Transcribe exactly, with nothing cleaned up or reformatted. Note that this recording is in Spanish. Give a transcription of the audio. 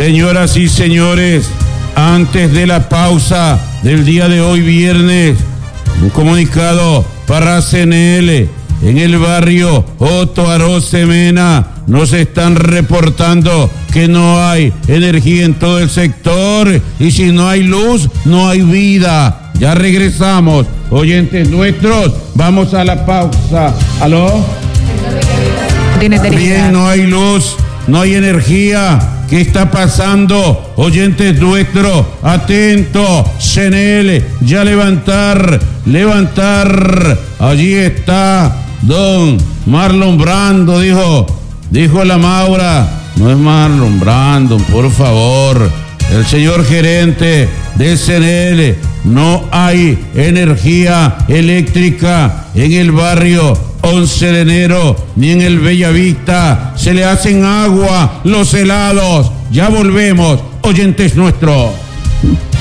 Señoras y señores, antes de la pausa del día de hoy viernes, un comunicado para C N L. En el barrio Otto Arosemena nos están reportando que no hay energía en todo el sector y si no hay luz, no hay vida. Ya regresamos, oyentes nuestros, vamos a la pausa. ¿Aló? Bien, no hay luz, no hay energía. ¿Qué está pasando? Oyentes nuestros, atento, C N L, ya levantar, levantar. Allí está don Marlon Brando, dijo, dijo la Maura. No es Marlon Brando, por favor. El señor gerente de C N L, no hay energía eléctrica en el barrio once de enero, ni en el Bellavista. Se le hacen agua los helados. Ya volvemos, oyentes nuestros.